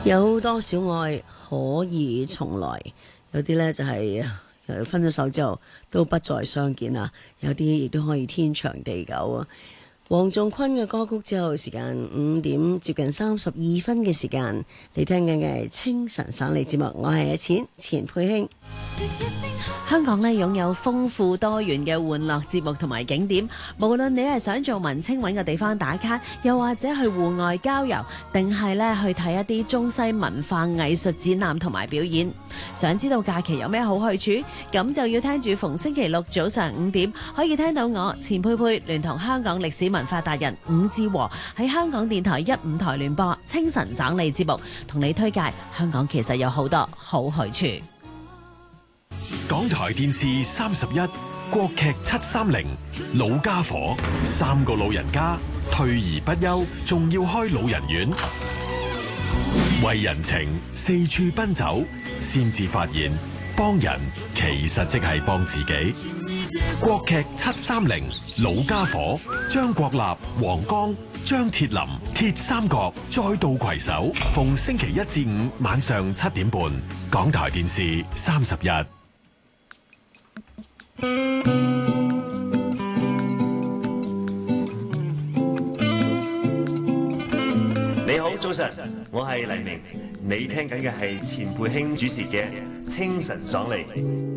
有多少愛可以重來？有啲呢就係分咗手之後都不再相見啦，有啲亦都可以天長地久啊！黃仲坤嘅歌曲之後，時間5點接近32分嘅時間，你聽緊嘅係清晨省理節目，我係阿錢佩卿。 香港咧擁有豐富多元嘅玩樂節目同埋景點，無論你係想做文青揾個地方打卡，又或者去戶外郊遊，定係咧去睇一啲中西文化藝術展覽同埋表演。想知道假期有咩好去處？咁就要聽住逢星期六早上5點，可以聽到我錢佩佩聯同香港歷史文化達人伍志和喺香港電台1、5台聯播清晨省理節目，同你推介香港其實有好多好去處。 港台電視31國劇730老家伙，3個老人家退而不休，仲要開老人院，為人情四處奔走，先至發現幫人其實即係幫自己。國劇730老家伙，張國立、黃剛、張鐵林鐵三角再度攜手，逢星期1至5晚上7點半，港台電視31。 你好，早晨，我係黎明，你聽緊嘅係錢佩卿主持嘅《清晨爽利》。